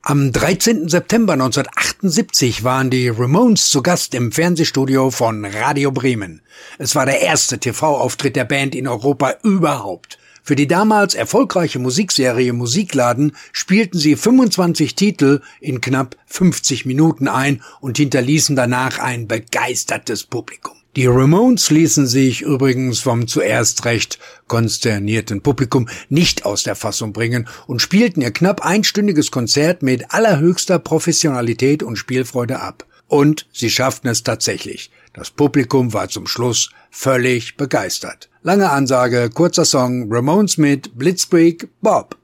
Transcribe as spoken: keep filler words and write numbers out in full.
Am dreizehnten September neunzehnhundertachtundsiebzig waren die Ramones zu Gast im Fernsehstudio von Radio Bremen. Es war der erste T V-Auftritt der Band in Europa überhaupt. Für die damals erfolgreiche Musikserie Musikladen spielten sie fünfundzwanzig Titel in knapp fünfzig Minuten ein und hinterließen danach ein begeistertes Publikum. Die Ramones ließen sich übrigens vom zuerst recht konsternierten Publikum nicht aus der Fassung bringen und spielten ihr knapp einstündiges Konzert mit allerhöchster Professionalität und Spielfreude ab. Und sie schafften es tatsächlich. Das Publikum war zum Schluss völlig begeistert. Lange Ansage, kurzer Song, Ramones mit Blitzkrieg Bob.